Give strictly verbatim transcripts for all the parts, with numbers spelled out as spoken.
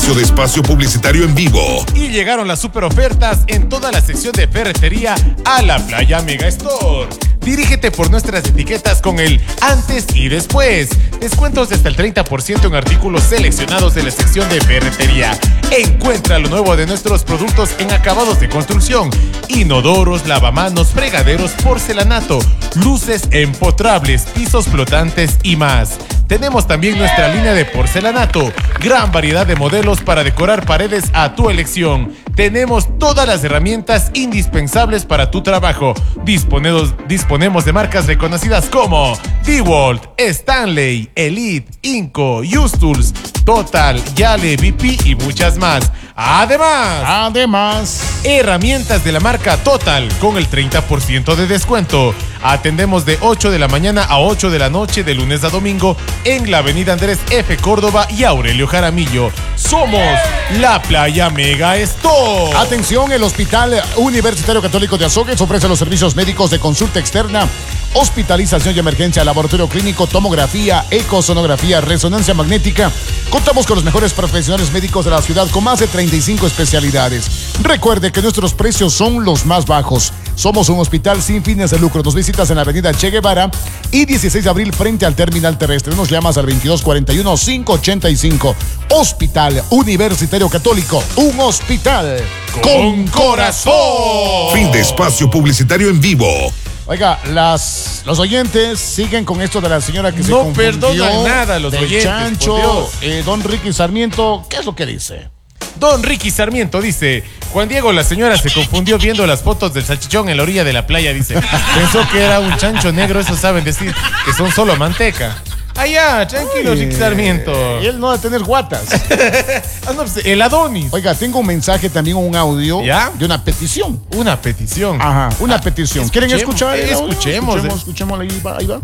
inicio de espacio publicitario en vivo. Y llegaron las super ofertas en toda la sección de ferretería a la Playa Mega Store. Dirígete por nuestras etiquetas con el antes y después. Descuentos de hasta el treinta por ciento en artículos seleccionados de la sección de ferretería. Encuentra lo nuevo de nuestros productos en acabados de construcción: inodoros, lavamanos, fregaderos, porcelanato, luces empotrables, pisos flotantes y más. Tenemos también nuestra línea de porcelanato, gran variedad de modelos para decorar paredes a tu elección. Tenemos todas las herramientas indispensables para tu trabajo. Disponemos, disponemos de marcas reconocidas como DeWalt, Stanley, Elite, Inco, Use-Tools, Total, Yale, V P y muchas más. Además, Además, herramientas de la marca Total con el treinta por ciento de descuento. Atendemos de ocho de la mañana a ocho de la noche de lunes a domingo en la avenida Andrés F. Córdoba y Aurelio Jaramillo. Somos la Playa Mega Store. Atención, el Hospital Universitario Católico de Azogues ofrece los servicios médicos de consulta externa, hospitalización y emergencia, laboratorio clínico, tomografía, ecosonografía, resonancia magnética. Contamos con los mejores profesionales médicos de la ciudad con más de treinta y cinco especialidades. Recuerde que nuestros precios son los más bajos. Somos un hospital sin fines de lucro. Nos visitas en la avenida Che Guevara y dieciséis de abril frente al terminal terrestre. Nos llamas al veintidós cuarenta y uno, cinco ochenta y cinco. Hospital Universitario Católico, un hospital con corazón. Fin de espacio publicitario en vivo. Oiga, las, los oyentes siguen con esto de la señora que No se confundió. perdonan nada los del oyentes, Chancho, por Dios. eh, don Ricky Sarmiento, ¿qué es lo que dice? Don Ricky Sarmiento dice: Juan Diego, la señora se confundió viendo las fotos del salchichón en la orilla de la playa, dice. Pensó que era un chancho negro, eso saben decir, que son solo manteca. Allá, tranquilo, Ay, Ricky Sarmiento. Y él no va a tener guatas. Ah, no, pues, el Adonis. Oiga, tengo un mensaje también, un audio ¿Ya? de una petición. Una petición. Ajá, una Ah, petición. ¿Quieren escuchar? el audio? Escuchemos. Escuchemos, escuchemos, ahí va, ahí va.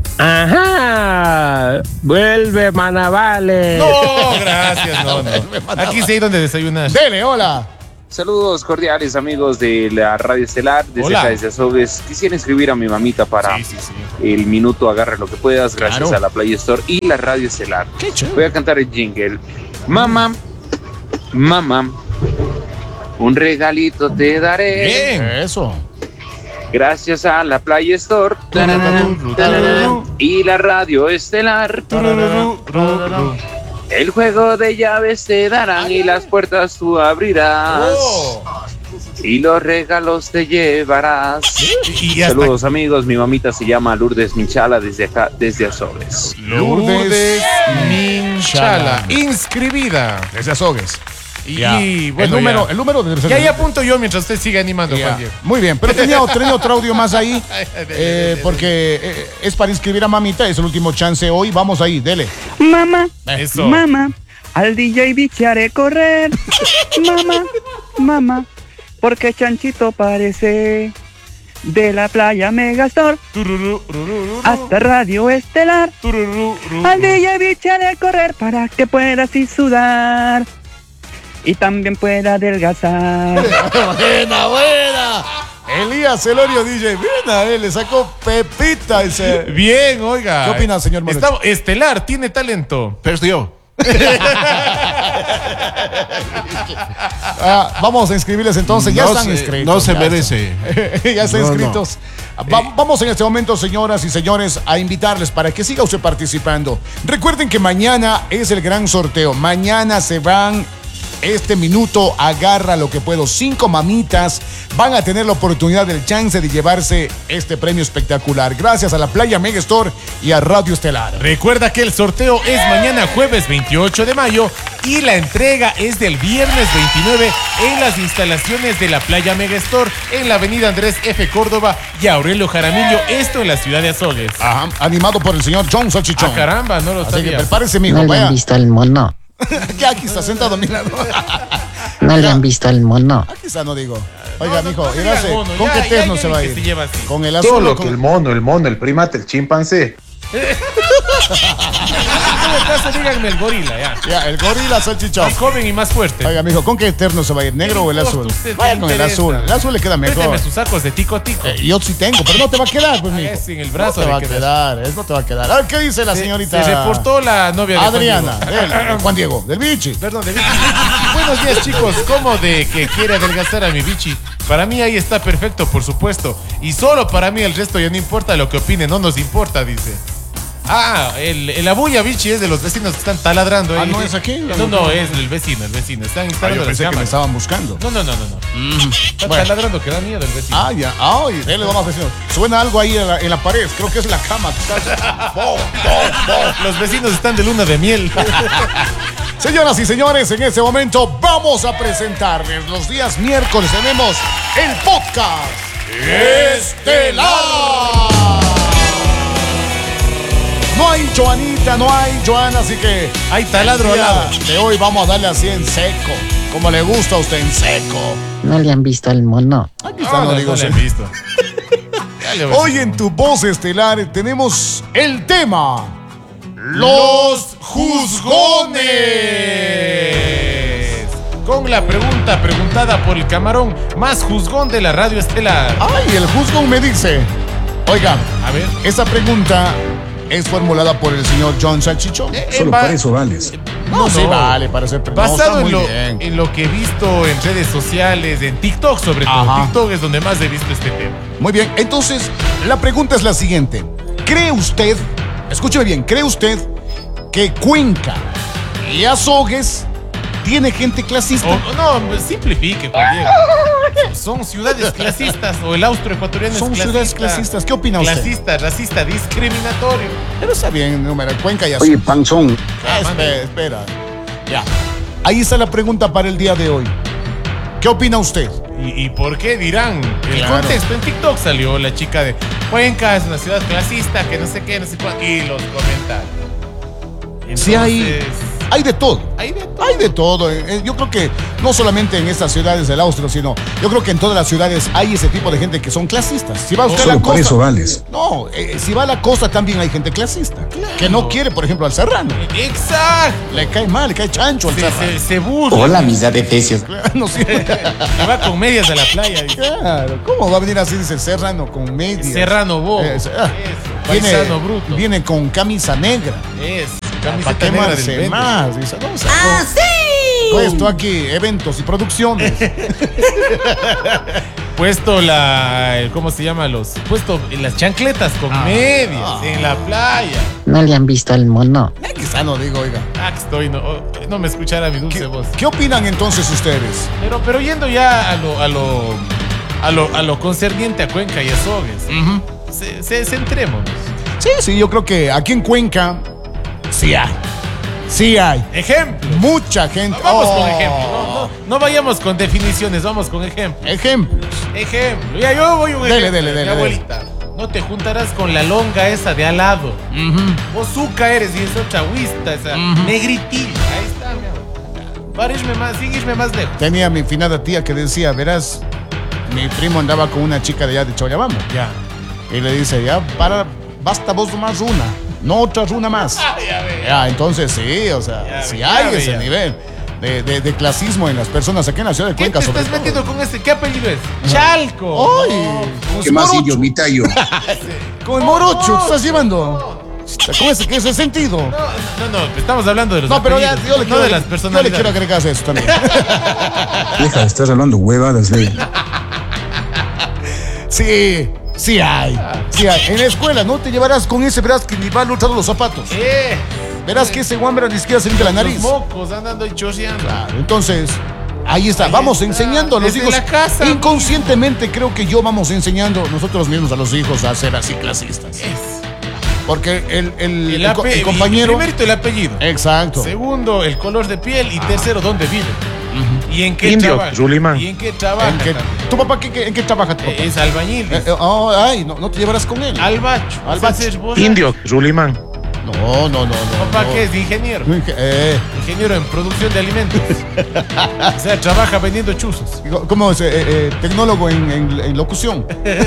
Ajá, vuelve Manavales. No, gracias, no, no. Aquí sí hay donde desayunar. Dele, hola. Saludos cordiales, amigos de la Radio Estelar, desde Hola. acá, desde Azogues. Quisiera inscribir a mi mamita para Sí, sí, sí. el minuto Agarra lo que puedas, gracias Claro. a la Play Store y la Radio Estelar. Qué chévere. Voy a cantar el jingle. Mamá, mamá, un regalito te daré. Bien. Eso. Gracias a la Play Store tararán, tararán, y la Radio Estelar. El juego de llaves te darán y las puertas tú abrirás. Oh. Y los regalos te llevarás. Y, y hasta Saludos, amigos, mi mamita se llama Lourdes Minchala desde acá, desde Azogues. Lourdes Minchala, inscribida. Desde Azogues. Y, Ya. y, bueno, el número, ya. el número de Ya ahí apunto yo mientras usted sigue animando, Ya. Juan Diego. Muy bien, pero tenía, tenía otro audio más ahí, Dele, eh, dele, dele. porque eh, es para inscribir a mamita, es el último chance hoy, vamos ahí, dele. Mamá, Eso. mamá, al D J biche haré correr. Mamá, mamá, porque Chanchito parece de la Playa Megastore Tururú, rurú, hasta Radio Estelar. tururú, rurú. Al D J biche haré correr para que pueda así sudar y también pueda adelgazar. Buena, buena. Elías Elorio D J, buena, eh, le sacó pepita ese. Bien, oiga. ¿Qué opina, señor Moretti? Está- Estelar tiene talento. Perdió. Ah, vamos a inscribirles entonces, ya No están se- inscritos. no se ya merece. están. ya están No, no. inscritos. Va- vamos en este momento, señoras y señores, a invitarles para que siga usted participando. Recuerden que mañana es el gran sorteo. Mañana se van este minuto, agarra lo que puedo. Cinco mamitas van a tener la oportunidad del chance de llevarse este premio espectacular. Gracias a la Playa Mega Store y a Radio Estelar. Recuerda que el sorteo es mañana jueves veintiocho de mayo y la entrega es del viernes veintinueve en las instalaciones de la Playa Mega Store en la avenida Andrés F. Córdoba y Aurelio Jaramillo, esto en la ciudad de Azogues. Ajá, animado por el señor John Salchichón. Ah, caramba, no lo Así que sabía. prepárese, mijo, No le vaya. han visto al mono. Que aquí está sentado a mi lado. No le han visto al mono. Aquí está, no digo. Oiga, No, no, mijo, no se y hace- diga mono, ¿con ya, qué ya, test no ya se vi va a que ir? se lleva así. Con el azul. Todo o lo con- que el mono, el mono, el primate, el chimpancé. En todo caso, díganme el gorila, ya. Ya, el gorila salchichón. Más joven y más fuerte. Oiga, mijo, ¿con qué eterno se va a ir? ¿Negro o el azul? Usted Vaya le con el interesa. azul. El azul le queda mejor. Présteme sus sacos de tico tico. Eh, yo sí tengo, pero no te va a quedar, pues, Ah, mijo. es en el brazo No te le va a queda. quedar, es no te va a quedar. A ver, ¿qué dice la Se- señorita? Se reportó la novia de Adriana, Juan Diego. él, Juan Diego, del bichi. Perdón, de Vichy. Buenos días, chicos. ¿Cómo de que quiere adelgazar a mi bichi? Para mí ahí está perfecto, por supuesto. Y solo para mí el resto ya no importa lo que opine, no nos importa, dice. Ah, el, el abuya bichi es de los vecinos que están taladrando. Ah, ahí. ¿no es aquí? No, no, es el vecino, el vecino. Están Ah, instalando yo las pensé que me cámaras. estaban buscando. No, no, no, no. no. Está Bueno. taladrando que da miedo el vecino. Ah, ya. Ay, dele nomás, vecino. Suena algo ahí en la, en la pared. Creo que es la cama que está. Bo, bo, bo. Los vecinos están de luna de miel. Señoras y señores, en este momento vamos a presentarles los días miércoles. Tenemos el podcast Estelar. No hay Joanita, no hay Joana, así que Hay taladro al el lado. día de hoy vamos a darle así en seco, como le gusta a usted, en seco. No le han visto al mono. Aquí está, Ah, no no, digo no le sí. han visto. Ya le voy a Hoy decir. en tu voz estelar tenemos el tema Los Juzgones. Con la pregunta preguntada por el camarón más juzgón de la radio estelar. Ay, el juzgón me dice, oiga, A ver. esa pregunta es formulada por el señor John Salchichón. Solo para eso vales. No, sí, no. vale, para ser no, Basado está en muy lo, bien. en lo que he visto en redes sociales, en TikTok sobre todo. Ajá. TikTok es donde más he visto este tema. Muy bien, entonces la pregunta es la siguiente. ¿Cree usted, escúcheme bien, cree usted que Cuenca y Azogues tiene gente clasista? O- no, simplifique, Juan Diego. Son ciudades clasistas o el austroecuatoriano Son es clasista. ciudades clasistas. ¿Qué opina usted? Clasista, racista, discriminatorio. Pero está bien, número, Cuenca y Azogues. Oye, panzón. Ah, espera, espera. Ya. Ahí está la pregunta para el día de hoy. ¿Qué opina usted? ¿Y, y por qué dirán? El Claro. contexto en TikTok salió la chica de Cuenca es una ciudad clasista, que no sé qué, no sé cuánto. Y los comentarios. Sí, hay, Entonces, hay de todo. hay de todo. Hay de todo. Eh, eh, Yo creo que no solamente en estas ciudades del Austro, sino yo creo que en todas las ciudades hay ese tipo de gente que son clasistas. Si va usted a la Solo por costa, eso vales. no, eh, si va a la costa también hay gente clasista que no quiere, por ejemplo, al serrano. Exacto. Le cae mal, le cae chancho al Se, serrano. se, se burla. Hola, mis adefesios. No sirve. Se va con medias a la playa. dice. Claro, ¿cómo va a venir así dice el serrano con medias? Serrano bobo. Eh, se- ah, Eso, viene, paisano bruto. viene con camisa negra. Es. Para Camiseta negra del quemarse Vende. más. Dice, no, o sea, ¡ah, sí! Puesto aquí, eventos y producciones. Puesto la. el- ¿Cómo se llama? Los. Puesto las chancletas con Ah, medias ah. en la playa. No le han visto al mono. Eh, Quizá no digo, oiga. Ah, que estoy. No, oh, no me escuchara mi dulce ¿Qué, voz. qué opinan entonces ustedes? Pero, pero yendo ya a lo, a lo, a lo, a lo concerniente a Cuenca y Azogues, se, se- centrémonos. Sí, sí, yo creo que aquí en Cuenca sí hay. Sí hay. Ejemplo. Mucha gente. Vamos Oh. con ejemplo. No, no, no vayamos con definiciones, vamos con ejemplo. Ejemplos. Ejemplo. Ya yo voy un Dele, ejemplo. dele, dele, Mi abuelita. No te juntarás con la longa esa de al lado. Vos suca eres y es otra huista, esa negritilla. Ahí está, mi amor. Para irme más, sin irme más lejos. Tenía mi finada tía que decía, verás, mi primo andaba con una chica de allá de Choyabamba. Ya. Y le dice, ya, para, basta vos nomás una, no otra una más. ya ve. Ya, entonces sí, o sea, Ya sí ve, ya hay ve, ese ya. nivel de, de- de clasismo en las personas aquí en la ciudad de ¿Qué Cuenca, te sobre estás todo. metiendo con este? ¿Qué apellido es? Chalco. ¡Ay! Con ¿Qué el más, morocho. idiomita yo? Con el morocho, ¿te estás llevando? Con ese, que ese sentido. No, no, no, estamos hablando de los No, pero ya, apellidos, yo le no quiero, de las yo le personalidades. quiero agregar eso también. Deja de estar hablando huevadas, ve. Sí, sí hay. Sí hay. En la escuela no te llevarás con ese, verás que ni va luchando los zapatos. Eh, Verás que ese guambra ni siquiera se limpia la nariz. Los mocos andando y chorreando. Claro, entonces, ahí está. Ahí vamos está. enseñando a los Desde hijos. la casa Inconscientemente creo que yo vamos enseñando nosotros mismos a los hijos a ser así clasistas. Es. Porque el, el, El, el co- ape- el compañero... Primero el apellido. Exacto. Segundo, el color de piel. Y tercero, dónde vive. ¿Y en qué Indio, trabaja? Zulimán. ¿Y en qué trabaja? ¿En qué- también? ¿Tu papá qué- qué- en qué trabaja tu papá? Eh, Es albañil. Eh, eh, oh, ay, no, no te llevarás con él. Albacho. Albacho. Ese es vos- Indio, Zulimán. No, no, no, no. ¿Papá no. qué es? Ingeniero. Eh, Ingeniero en producción de alimentos. O sea, trabaja vendiendo chuzos. ¿Cómo es? Eh, eh, tecnólogo en, en- en locución.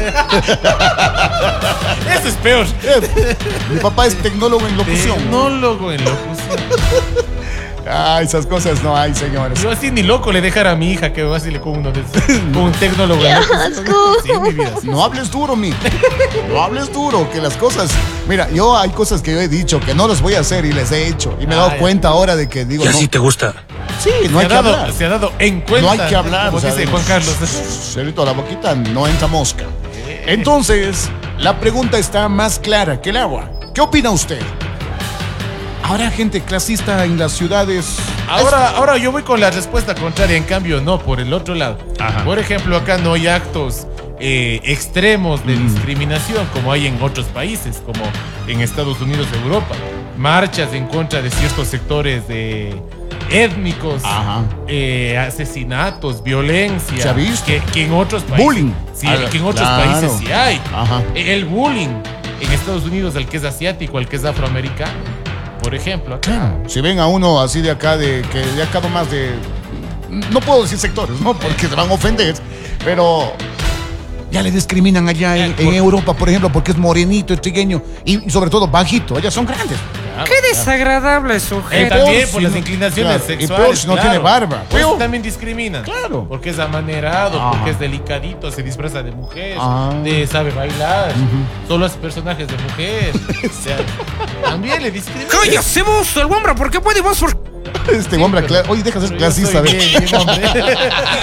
Eso es peor. Eh, mi papá es tecnólogo en locución. Tecnólogo en locución. Ah, esas cosas no hay, señores. Yo así ni loco le dejara a mi hija que vacile con uno de esos. Con un tecnólogo en locución. Sí, mi vida. Sí. No hables duro, mi. No hables duro, que las cosas. Mira, yo hay cosas que yo he dicho que no las voy a hacer y les he hecho. Y me he dado Ah, ya. cuenta ahora de que digo. ¿Y no. así te gusta? Sí, no Se hay ha, que dado, hablar. se ha dado en cuenta. No hay que hablar. Como o sea, dice de- Juan Carlos. Cerrito a la boquita, no entra mosca. Entonces, la pregunta está más clara que el agua. ¿Qué opina usted? ¿Habrá gente clasista en las ciudades? Ahora, ahora yo voy con la respuesta contraria, en cambio no, por el otro lado. Ajá. Por ejemplo, acá no hay actos eh, extremos de discriminación como hay en otros países, como en Estados Unidos, Europa. Marchas en contra de ciertos sectores de étnicos, Ajá. eh, asesinatos, violencia. ¿Se ha visto? Que, que en otros países. Bullying. Sí, Ah, que en otros claro. países sí hay. Ajá. El bullying en Estados Unidos, al que es asiático, al que es afroamericano, por ejemplo. Acá. Si ven a uno así de acá, de que de acá más de. No puedo decir sectores, ¿no? Porque se van a ofender, pero. Ya le discriminan allá en, en Europa, por ejemplo, porque es morenito, es trigueño y, y sobre todo bajito. Allá son grandes. Qué desagradable Eh, sujeto. también peor por si las no- inclinaciones claro, y sexuales. peor si no claro. tiene barba. Por eso Peor. también discriminan. Claro. Porque es amanerado, Ajá. porque es delicadito, se disfraza de mujer, Ah. de, sabe bailar, solo hace personajes de mujer. O sea, también le discriminan. ¡Cállese vos, el hombre! ¿Por qué puede vos? por- Este hombre, cla- oye, deja de ser Pero yo clasista, soy ve. bien, bien hombre.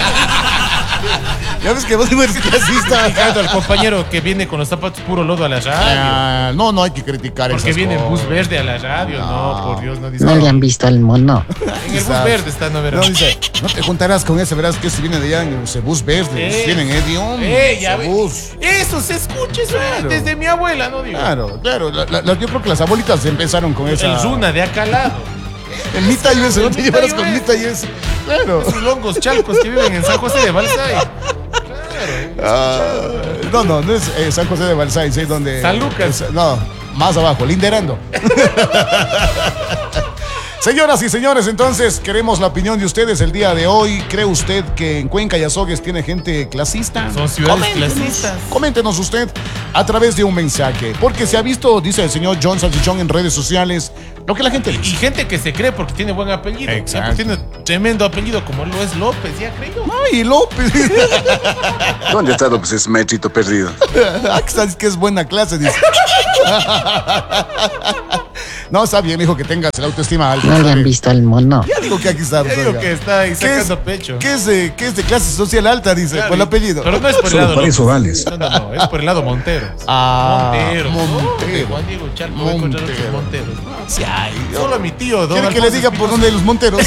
Ya ves que vos no eres clasista. Criticando al compañero que viene con los zapatos puro lodo a la radio. Ah, no, no hay que criticar Porque esas viene en bus cosas. verde a la radio. No, por Dios, no dice. No le han visto al mono. En el bus verde está, no No, verás. dice, no te juntarás con ese, verás que si viene de allá en ese bus verde. Eh. Tienen Edion. Eh, ya ese ve. bus. Eso se escucha, eso Claro. desde mi abuela, no digo. Claro, claro. La- la- la- yo creo que las abuelitas empezaron con esa. El Zuna de acá al lado. El Mita y ese, no El te Mita llevarás y con ese. Mita y ese. Claro. Esos longos chalcos que viven en San José de Balsay. Ah, no, no, no es eh, San José de Balsay, sí, donde. San Lucas. es- no, más abajo, Linderando. Señoras y señores, entonces queremos la opinión de ustedes el día de hoy. ¿Cree usted que en Cuenca y Azogues tiene gente clasista? Son ciudades Coméntenos, clasistas. Coméntenos usted a través de un mensaje. Porque se ha visto, dice el señor John Salchichón en redes sociales, lo que la gente Y dice. gente que se cree porque tiene buen apellido. Exacto. Tiene tremendo apellido como lo es López, ya creyó. Ay, López. ¿Dónde está pues ese maestrito perdido? Ah, que sabes que es buena clase, dice. No, está bien, hijo, que tengas la autoestima alta. No está le han bien. visto al mono. Ya digo que aquí está. Ya digo oiga. que está ahí ¿Qué es, sacando pecho. ¿qué es, de, ¿Qué es de clase social alta? Dice, Claro, por el apellido. Pero no es por el Solo lado para eso López. vales. No, no, no, es por el lado Monteros. Ah, Monteros. Montero. ¿no? Juan Diego Chalco va a encontrar otros Montero. Monteros. Sí, ay, Solo a mi tío, don ¿Quiere que le Alfonso diga por Espinosa. dónde hay los monteros?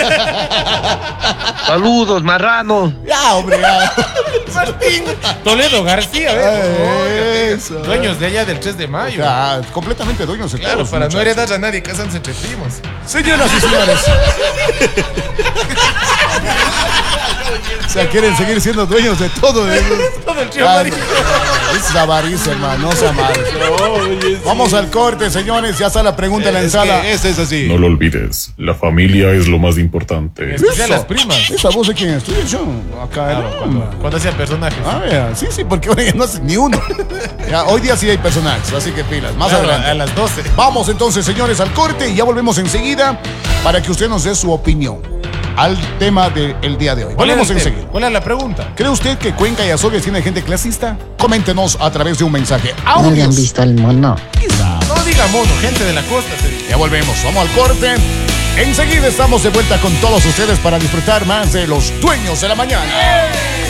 Saludos, marrano. Ya, hombre, ya. Martín Toledo García, ¿ves? Eso. Dueños de allá del tres de mayo. Ya, completamente dueños de Claro, todos, para no muchachos. heredar a nadie casándose entre primos. Señoras y señores. O sea, quieren seguir siendo dueños de todo. De Todo el tío Ah, amarillo. no, es avaricia, hermano, no sea malo. Vamos al corte, señores. Ya está la pregunta en la ensala. Ese es así. No lo olvides, la familia es lo más importante. Especial las primas. ¿Esa voz de quién es? Estoy yo. Acá, Claro, ¿no? cuando, cuando hacía personajes. Ah, ya. Sí, sí, porque ahora ya no hace ni uno. Ya, hoy día sí hay personajes, así que pilas. Más Claro, adelante. a las doce. Vamos entonces, señores, al corte y ya volvemos enseguida para que usted nos dé su opinión al tema del día de hoy. ¿Cuál era Volvemos el tema? enseguida. ¿Cuál es la pregunta? ¿Cree usted que Cuenca y Azogues tiene gente clasista? Coméntenos a través de un mensaje. No le han Audios. visto al mono. No diga mono, gente de la costa se dice. Ya volvemos, vamos al corte. Enseguida estamos de vuelta con todos ustedes para disfrutar más de los dueños de la mañana.